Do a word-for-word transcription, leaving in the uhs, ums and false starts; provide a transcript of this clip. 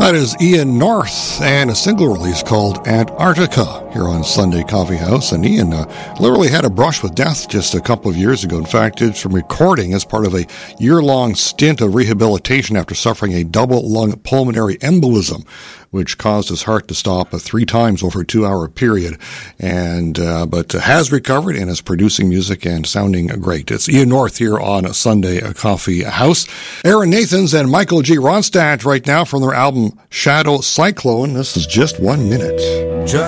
That is Ian North and a single release called Antarctica here on Sunday Coffee House. And Ian uh, literally had a brush with death just a couple of years ago. In fact, did some recording as part of a year-long stint of rehabilitation after suffering a double-lung pulmonary embolism, which caused his heart to stop uh, three times over a two-hour period. And uh, but has recovered and is producing music and sounding great. It's Ian North here on Sunday Coffee House. Aaron Nathans and Michael G. Ronstadt right now from their album Shadow Cyclone. This is Just One Minute. Just